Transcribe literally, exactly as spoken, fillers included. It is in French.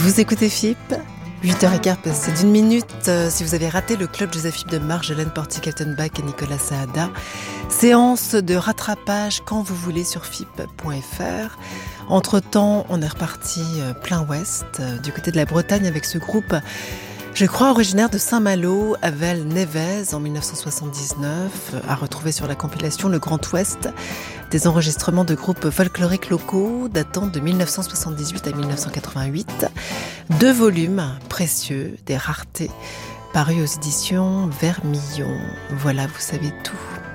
Vous écoutez F I P, huit heures quinze passées d'une minute. Euh, si vous avez raté le club Joseph F I P de Marjolaine Porty-Kaltenbach et Nicolas Saada, séance de rattrapage quand vous voulez sur F I P point F R. Entre-temps, on est reparti euh, plein ouest, euh, du côté de la Bretagne avec ce groupe, je crois originaire de Saint-Malo, Avel Nevez en dix-neuf cent soixante-dix-neuf, à retrouver sur la compilation Le Grand Ouest, des enregistrements de groupes folkloriques locaux datant de dix-neuf cent soixante-dix-huit à dix-neuf cent quatre-vingt-huit. Deux volumes précieux, des raretés, parus aux éditions Vermillon. Voilà, vous savez tout.